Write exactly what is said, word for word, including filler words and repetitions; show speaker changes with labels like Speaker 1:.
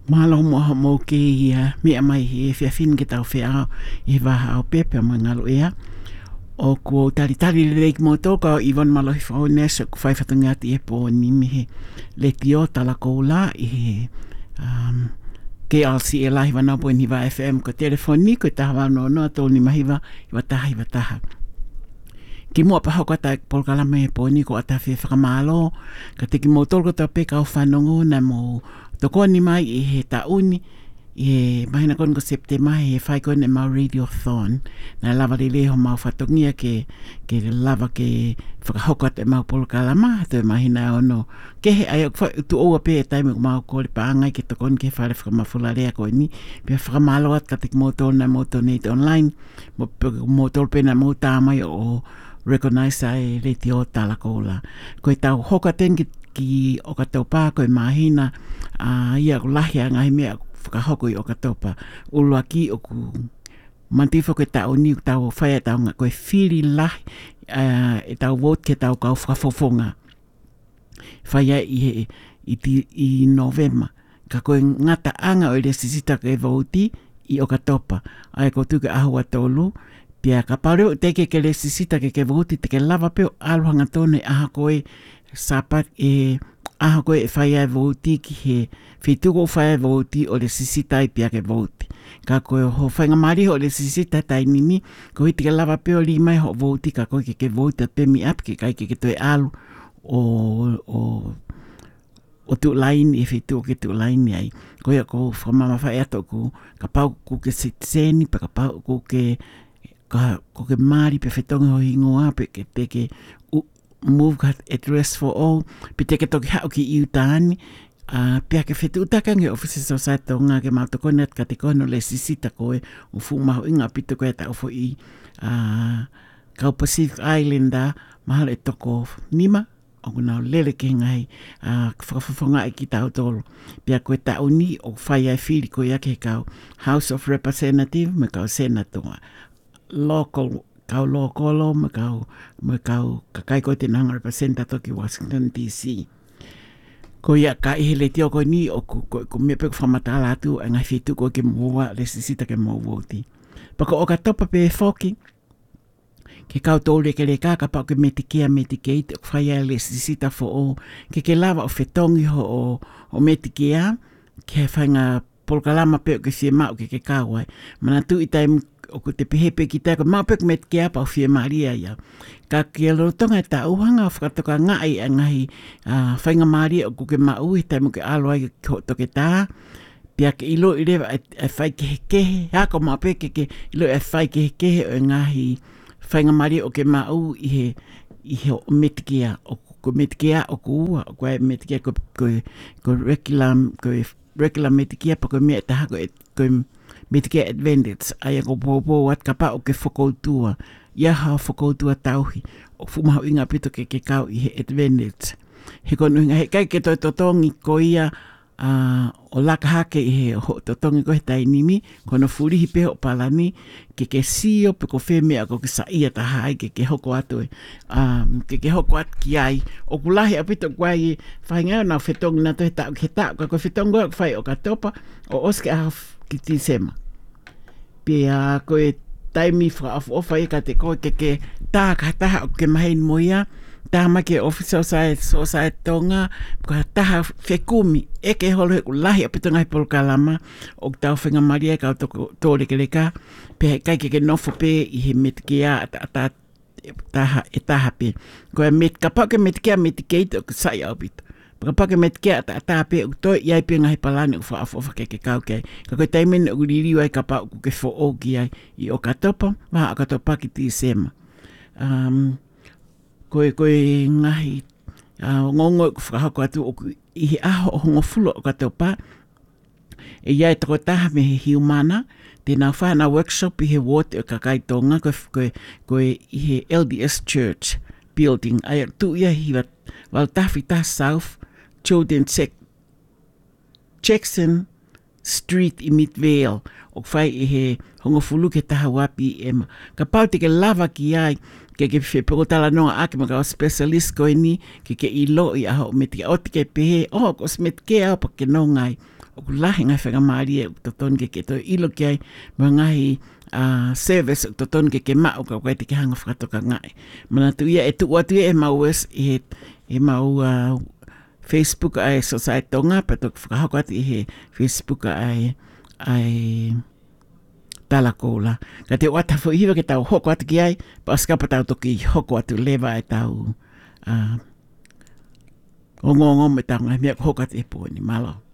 Speaker 1: Mahalo mo mo ke ia mi mai e fia fin ke tau fea e va o pepe mo ngalo ia o ko tali tali le mo to ka Ivan malo i fo nes ko fai fatanga ti e po ni mi le tio tala ko la e um ke al si e live na po ni va F M ko telefoni ko ta va no no to ni mai va va ta va ta ki mo pa ko ta por kala me po ni ko ata fe fa malo ka te ki mo to ko ta pe ka fa no na mo to ko ni mai e he ta uni e mai na kon ko septe mai e fai ko ne ma radiothon na lava le le ho ma fa tongia ke ke lava ke fa ko te ma por kala ma te mai na ono ke ai tu o pe tai me ma ko le pa ngai ke to kon ke fa le fa ma fula le ko ni pe fa malo ka te mo to na mo to net online mo mo to pe na mo ta mai o recognize ai le tio tala kola ko tau hoka ten ki ki o ka tau pā koe mahina a uh, ia ko lahi a ngai mea whakahoko i o ka tau pā ulua ki o ku mantifo koe tau ni tau whaia tau ngā koe whiri lahi uh, e tau vot ke tau kau whakafofonga whaia i, i, i, i Novema ka koe ngata anga o le sisita ke voti i o ka topa ai ko tuke ahua tolu pia ka pareo teke ke le sisita ke ke voti te ke lava peo aluhanga tone aha koe sapat e aha koe e whai ai voti ki he whituko whai ai voti o le sisita i pia ke voti ka koe ho whainga mari ho le sisita tai nini ko hiti ke lava peo li mai ho voti ka koe ke ke voti a pemi ap ke kai ke ke toe alu o o o tu laini e whituko ke tu laini ai koe ko whamama whai ato ku ka pau ku ke sitseni pa ka pau ku ke ka ko ke mari pe whetonga ho hingoa pe ke pe ke move got address for all pe te ke toki hao ki iu tāni uh, pia ke whetu utakange office society o ngā ke mauto konet ka te kono le sisita koe o fu maho inga pito koe ta ofo i uh, kau Pacific Islander mahalo e toko nima o kuna lele ke ngai uh, whakafafonga e ki tau tolo pia koe ta uni o whai ai whiri koe ake kau House of Representative me kau Senator local kau lo kolo me kau me kau kakai ko te nanga representative ki Washington D C ko ia ka i le tio ko ni o ko ko me pe fa matala tu nga fitu ko ke mo le sisita ke mo voti pa ko o ka topa pe foki ke kau tole ke le ka ka pa ke metikia metikate fa ia le sisita fo o ke ke lava o fetongi ho o o metikia ke fa nga por kalama pe ke se ma ke ke kawai mana tu i time o ko te pehepe ki tā ko mapek met kia pa whia maria ia. Ka kia lotonga ta uhanga whakatoka ngai a ngahi uh, whainga maria o kuke mau i tai mo ke aloai ko toke tā. Pia ke ilo i rewa e whai kehe kehe, hako mapek ke ilo e whai kehe kehe o ngahi whainga maria o ke mau i he, i he o metikia o ko metikia o ko ua o koe metikia ko, ko, ko regular, ko regular metikia pa ko mea taha ko, ko me te ke advantage ai ko popo wat kapa o ke whakoutua ia ha whakoutua tauhi o fumaho inga pito ke ke kau i he advantage he konu inga he kai ke toi totongi ko ia uh, o laka hake i he ho totongi ko he tainimi kono furihi peho palani ke ke sio pe ko whemea ko ke sa ia taha ai ke ke hoko atu um, ke ke hoko atu ki ai o kulahi apito kwa i whaingao na whetongi na to he tau ke tau ka ko whetongo whai o ka topa o oske a ki ti sema. Pia koe taimi wha afu ofa i ka te koe ke ke tā ka taha o ke mahin moia, tā ma ke officer society tonga, ka taha whekumi, e ke holo he ku lahi a pito ngai polo kalama, o tau whenga maria ka o tōre ke leka, pia kai ke ke nofo pe i he metikia a ta taha e taha pe. Koe met, ka pake metikia metikate o ke sai au pito. Paka pake met kia ta ta pe o toi iai pe ngai palani o fa afu ke ke kau ke ka ko taimen o liriu ai ka pa o ke fo o ki ai i o ka topa wa ka topa ki ti sema um ko ko ngai a ngongo fa ka tu o i a ho ngo fulo o ka topa e iai to ta me humana te na fa na workshop i he wot o ka kai tonga ko ko ko i he L D S Church building ai tu ia hi wat wal tafita south Children Check Jackson Street i Midvale o whai i he hongofulu ke taha wapi e ma. Ka pau te ke lava ki ai ke ke whepeko tala noa ake maka o specialist ko ni ke ke ilo i aho me te o te ke pehe o ko smet ke au pa ke no ngai o ku lahi ngai whaka maari e to ton ke ke to ilo ki ai mangahi uh, service to ton ke ke ma o ka kai te ke hanga whakatoka ngai. Mana tu ia e tu watu e mau es e, e mau uh, Facebook ai Society Tonga pa to whakahako ati he Facebook ai ai talakola. Ka te wata fo hiwa ke tau hoko atu ki ai pa skapa tau toki hoko atu lewa e tau uh, o ngongo me tau ngai mea hoko atu e po ni malo.